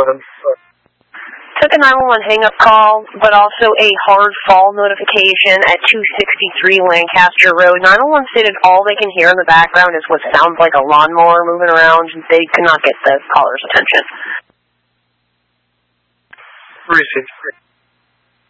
Go ahead. Took a 911 hang-up call, but also a hard fall notification at 263 Lancaster Road. 911 stated all they can hear in the background is what sounds like a lawnmower moving around. They could not get the caller's attention. Received.